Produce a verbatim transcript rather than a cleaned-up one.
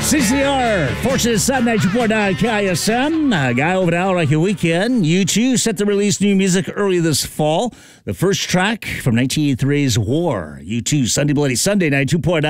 C C R, Fortunate Son, ninety-two point nine K I S M. Uh, guy over to Like a Weekend. U two set to release new music early this fall. The first track from nineteen eighty-three's War. U two, Sunday Bloody Sunday, ninety-two point nine.